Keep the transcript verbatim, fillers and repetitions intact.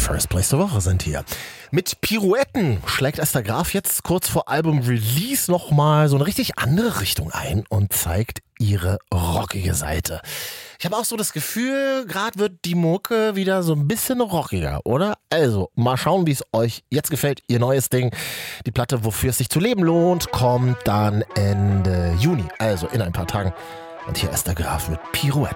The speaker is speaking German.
First Place der Woche sind hier. Mit Pirouetten schlägt Esther Graf jetzt kurz vor Album-Release nochmal so eine richtig andere Richtung ein und zeigt ihre rockige Seite. Ich habe auch so das Gefühl, gerade wird die Mucke wieder so ein bisschen rockiger, oder? Also, mal schauen, wie es euch jetzt gefällt. Ihr neues Ding, die Platte, wofür es sich zu leben lohnt, kommt dann Ende Juni, also in ein paar Tagen. Und hier Esther Graf mit Pirouette.